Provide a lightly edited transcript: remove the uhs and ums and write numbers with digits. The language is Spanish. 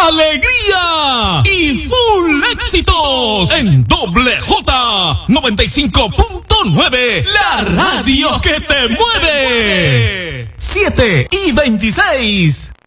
alegría y full éxitos en Doble J 95.9, la radio que te mueve. 7:26.